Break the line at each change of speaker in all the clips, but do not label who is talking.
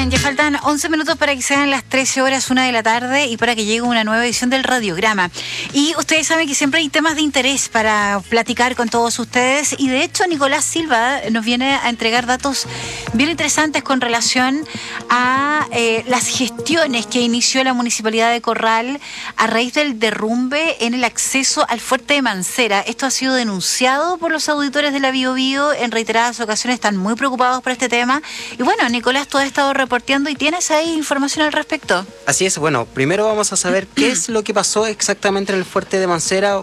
Bien, ya faltan 11 minutos para que sean las 13 horas, 1 de la tarde y para que llegue una nueva edición del Radiograma. Y ustedes saben que siempre hay temas de interés para platicar con todos ustedes y de hecho Nicolás Silva nos viene a entregar datos bien interesantes con relación a las gestiones que inició la Municipalidad de Corral a raíz del derrumbe en el acceso al fuerte de Mancera. Esto ha sido denunciado por los auditores de la Biobío en reiteradas ocasiones, están muy preocupados por este tema. Y bueno, Nicolás, tú has estado reporteando y tienes ahí información al respecto.
Así es, bueno, primero vamos a saber qué es lo que pasó exactamente en el fuerte de Mancera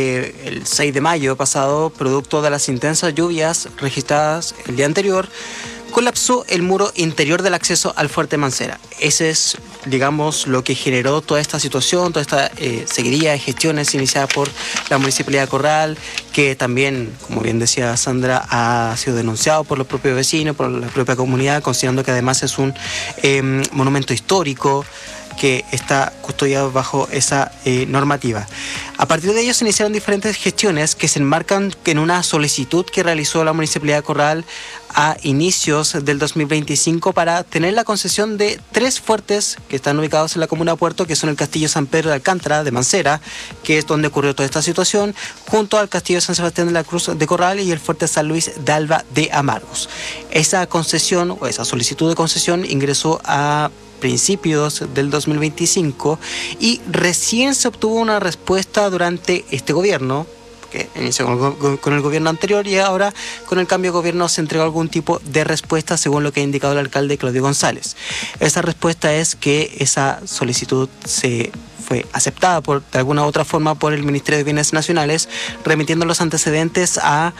el 6 de mayo pasado, producto de las intensas lluvias registradas el día anterior. Colapsó el muro interior del acceso al fuerte Mancera. Ese es, digamos, lo que generó toda esta situación, toda esta seguidilla de gestiones iniciada por la Municipalidad de Corral, que también, como bien decía Sandra, ha sido denunciado por los propios vecinos, por la propia comunidad, considerando que además es un monumento histórico que está custodiado bajo esa normativa. A partir de ello se iniciaron diferentes gestiones que se enmarcan en una solicitud que realizó la Municipalidad de Corral a inicios del 2025 para tener la concesión de 3 fuertes que están ubicados en la comuna de Puerto, que son el Castillo San Pedro de Alcántara de Mancera, que es donde ocurrió toda esta situación, junto al Castillo San Sebastián de la Cruz de Corral y el Fuerte San Luis de Alba de Amargos. Esa concesión o esa solicitud de concesión ingresó a principios del 2025 y recién se obtuvo una respuesta durante este gobierno, que inició con el gobierno anterior y ahora con el cambio de gobierno se entregó algún tipo de respuesta según lo que ha indicado el alcalde Claudio González. Esa respuesta es que esa solicitud se fue aceptada de alguna u otra forma por el Ministerio de Bienes Nacionales, remitiendo los antecedentes a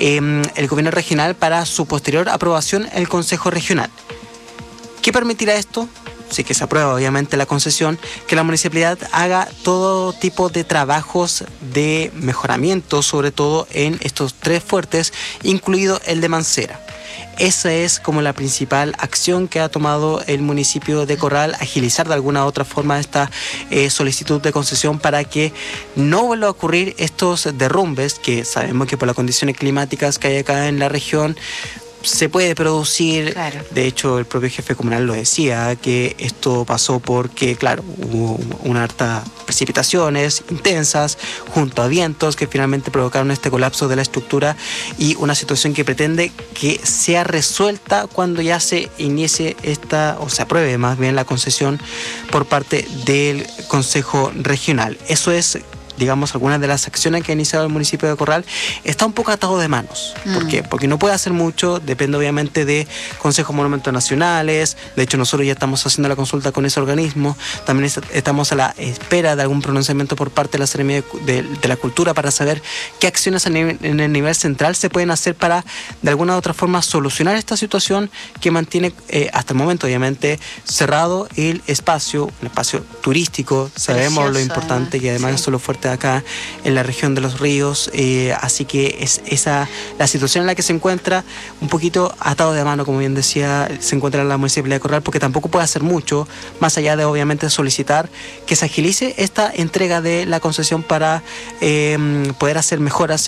el gobierno regional para su posterior aprobación en el Consejo Regional. ¿Qué permitirá esto? Sí, que se aprueba obviamente la concesión, que la municipalidad haga todo tipo de trabajos de mejoramiento, sobre todo en estos 3 fuertes, incluido el de Mancera. Esa es como la principal acción que ha tomado el municipio de Corral, agilizar de alguna u otra forma esta solicitud de concesión para que no vuelva a ocurrir estos derrumbes que sabemos que por las condiciones climáticas que hay acá en la región se puede producir. Claro. De hecho, el propio jefe comunal lo decía, que esto pasó porque, claro, hubo una harta precipitaciones intensas junto a vientos que finalmente provocaron este colapso de la estructura y una situación que pretende que sea resuelta cuando ya se inicie o se apruebe más bien la concesión por parte del Consejo Regional. Eso es, digamos, algunas de las acciones que ha iniciado el municipio de Corral. Está un poco atado de manos. ¿Por qué? Porque no puede hacer mucho, depende obviamente de consejos de monumentos nacionales. De hecho, nosotros ya estamos haciendo la consulta con ese organismo. También estamos a la espera de algún pronunciamiento por parte de la Seremía de la Cultura para saber qué acciones en el nivel central se pueden hacer para, de alguna u otra forma, solucionar esta situación que mantiene hasta el momento, obviamente, cerrado el espacio, un espacio turístico. Sabemos precioso, lo importante que además sí, es solo fuerte acá en la región de los ríos, así que es esa la situación en la que se encuentra, un poquito atado de mano, como bien decía, se encuentra en la Municipalidad de Corral, porque tampoco puede hacer mucho, más allá de obviamente solicitar que se agilice esta entrega de la concesión para poder hacer mejoras